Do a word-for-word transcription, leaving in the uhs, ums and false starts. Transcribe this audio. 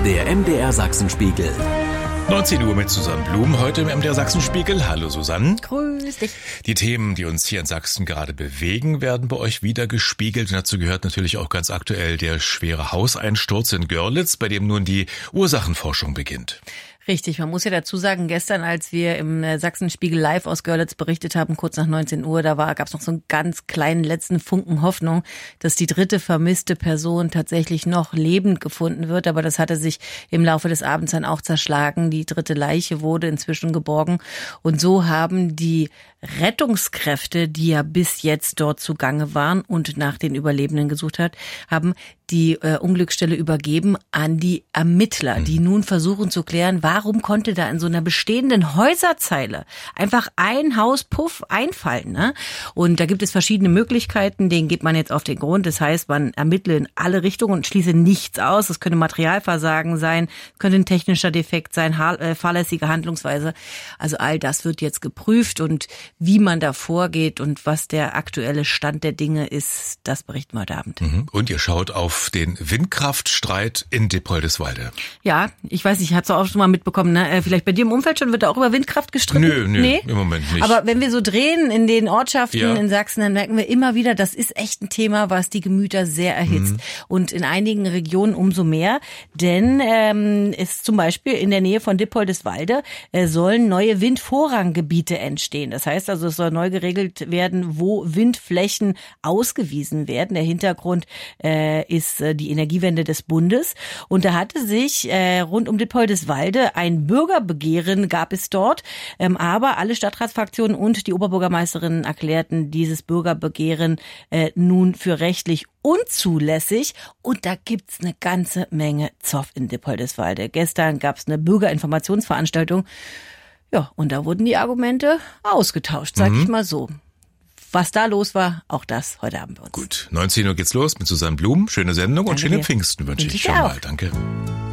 Der M D R Sachsenspiegel. neunzehn Uhr mit Susanne Blum, heute im M D R Sachsenspiegel. Hallo Susanne. Grüß dich. Die Themen, die uns hier in Sachsen gerade bewegen, werden bei euch wieder gespiegelt. Und dazu gehört natürlich auch ganz aktuell der schwere Hauseinsturz in Görlitz, bei dem nun die Ursachenforschung beginnt. Richtig, man muss ja dazu sagen, gestern, als wir im Sachsenspiegel live aus Görlitz berichtet haben, kurz nach neunzehn Uhr, da war, gab es noch so einen ganz kleinen letzten Funken Hoffnung, dass die dritte vermisste Person tatsächlich noch lebend gefunden wird. Aber das hatte sich im Laufe des Abends dann auch zerschlagen. Die dritte Leiche wurde inzwischen geborgen. Und so haben die Rettungskräfte, die ja bis jetzt dort zugange waren und nach den Überlebenden gesucht hat, haben die äh, Unglücksstelle übergeben an die Ermittler, die nun versuchen zu klären, warum konnte da in so einer bestehenden Häuserzeile einfach ein Haus puff einfallen, ne? Und da gibt es verschiedene Möglichkeiten, denen geht man jetzt auf den Grund. Das heißt, man ermittelt in alle Richtungen und schließe nichts aus. Es könnte Materialversagen sein, könnte ein technischer Defekt sein, äh, fahrlässige Handlungsweise. Also all das wird jetzt geprüft und wie man da vorgeht und was der aktuelle Stand der Dinge ist, das berichten wir heute Abend. Und ihr schaut auf den Windkraftstreit in Dippoldiswalde. Ja, ich weiß nicht, ich habe es auch schon mal mitbekommen, ne? Vielleicht bei dir im Umfeld schon, wird da auch über Windkraft gestritten? Nö, nö, nee? Im Moment nicht. Aber wenn wir so drehen in den Ortschaften ja. in Sachsen, dann merken wir immer wieder, das ist echt ein Thema, was die Gemüter sehr erhitzt. Mhm. Und in einigen Regionen umso mehr, denn ähm, ist zum Beispiel in der Nähe von Dippoldiswalde äh, sollen neue Windvorranggebiete entstehen. Das heißt also, es soll neu geregelt werden, wo Windflächen ausgewiesen werden. Der Hintergrund äh, ist äh, die Energiewende des Bundes. Und da hatte sich äh, rund um Dippoldiswalde ein Bürgerbegehren gab es dort. Ähm, aber alle Stadtratsfraktionen und die Oberbürgermeisterin erklärten dieses Bürgerbegehren äh, nun für rechtlich unzulässig. Und da gibt's eine ganze Menge Zoff in Dippoldiswalde. Gestern gab's eine Bürgerinformationsveranstaltung. Ja, und da wurden die Argumente ausgetauscht, sag mhm. ich mal so. Was da los war, auch das heute Abend bei uns. Gut, neunzehn Uhr geht's los mit Susanne Blum. Schöne Sendung. Danke und schöne dir. Pfingsten wünsche ich, ich schon auch. mal. Danke.